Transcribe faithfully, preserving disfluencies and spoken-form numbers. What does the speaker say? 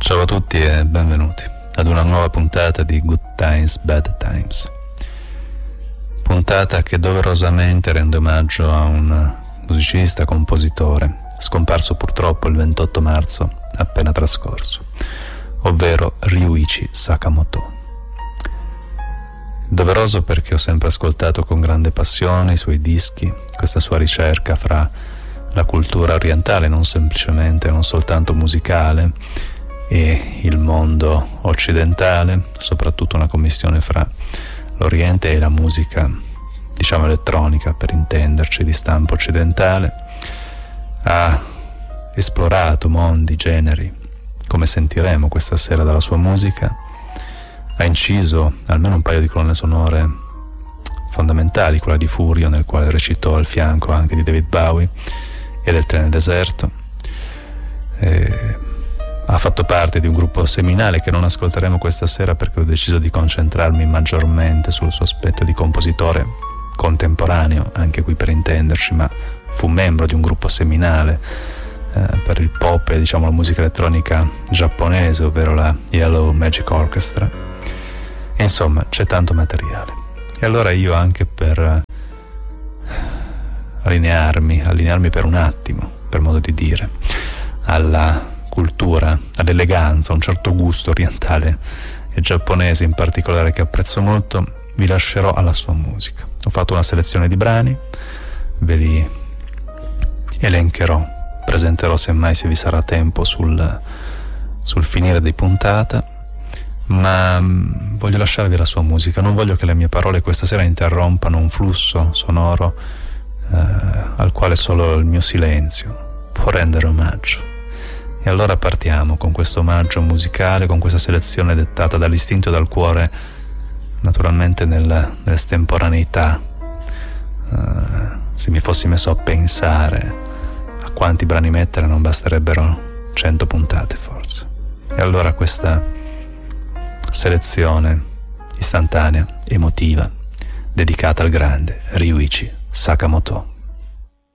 Ciao a tutti e benvenuti ad una nuova puntata di Good Times, Bad Times. Puntata che doverosamente rende omaggio a un musicista, compositore, scomparso purtroppo il ventotto marzo appena trascorso, ovvero Ryuichi Sakamoto. Doveroso perché ho sempre ascoltato con grande passione i suoi dischi, questa sua ricerca fra la cultura orientale, non semplicemente, non soltanto musicale, e il mondo occidentale, soprattutto una commistione fra l'Oriente e la musica, diciamo elettronica per intenderci, di stampo occidentale. Ha esplorato mondi, generi, come sentiremo questa sera dalla sua musica. Ha inciso almeno un paio di colonne sonore fondamentali, quella di Furio, nel quale recitò al fianco anche di David Bowie, e del Treno Deserto. E ha fatto parte di un gruppo seminale che non ascolteremo questa sera perché ho deciso di concentrarmi maggiormente sul suo aspetto di compositore contemporaneo, anche qui per intenderci, ma fu membro di un gruppo seminale eh, per il pop e diciamo la musica elettronica giapponese, ovvero la Yellow Magic Orchestra. E insomma c'è tanto materiale. E allora io, anche per allinearmi, allinearmi per un attimo, per modo di dire, alla cultura, all'eleganza, a un certo gusto orientale e giapponese in particolare che apprezzo molto, vi lascerò alla sua musica. Ho fatto una selezione di brani, ve li elencherò, presenterò semmai se vi sarà tempo sul, sul finire di puntata, ma voglio lasciarvi la sua musica, non voglio che le mie parole questa sera interrompano un flusso sonoro eh, al quale solo il mio silenzio può rendere omaggio. E allora partiamo con questo omaggio musicale, con questa selezione dettata dall'istinto e dal cuore, naturalmente nella, nell'estemporaneità. Uh, se mi fossi messo a pensare a quanti brani mettere non basterebbero cento puntate forse. E allora questa selezione istantanea, emotiva, dedicata al grande Ryuichi Sakamoto.